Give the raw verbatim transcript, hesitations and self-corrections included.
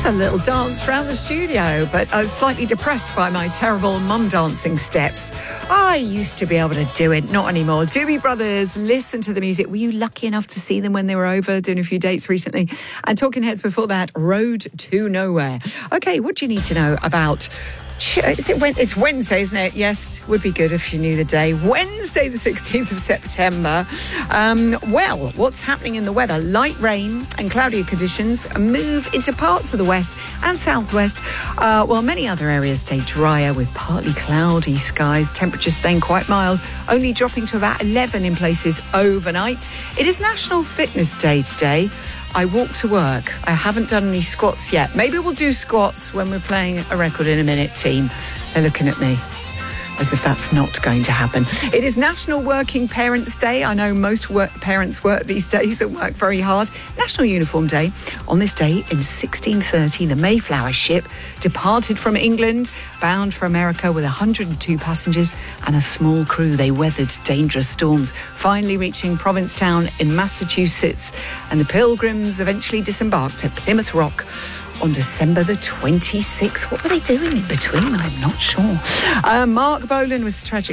Just a little dance around the studio, but I was slightly depressed by my terrible mum dancing steps. I used to be able to do it, not anymore. Doobie Brothers, listen to the music. Were you lucky enough to see them when they were over, doing a few dates recently? And Talking Heads before that, Road to Nowhere. Okay, what do you need to know about... Is it, it's Wednesday, isn't it? Yes, would be good if you knew the day. Wednesday, the sixteenth of September. Um, well, what's happening in the weather? Light rain and cloudier conditions move into parts of the west and southwest, uh, while many other areas stay drier with partly cloudy skies. Temperatures staying quite mild, only dropping to about eleven in places overnight. It is National Fitness Day today. I walk to work. I haven't done any squats yet. Maybe we'll do squats when we're playing a record in a minute, team. They're looking at me as if that's not going to happen. It is National Working Parents Day. I know most work parents work these days and work very hard. National Uniform Day. On this day in sixteen thirty, the Mayflower ship departed from England, bound for America with one hundred two passengers and a small crew. They weathered dangerous storms, finally reaching Provincetown in Massachusetts. And the Pilgrims eventually disembarked at Plymouth Rock on December the twenty-sixth. What were they doing in between? I'm not sure. Uh, Mark Bolan was tragic.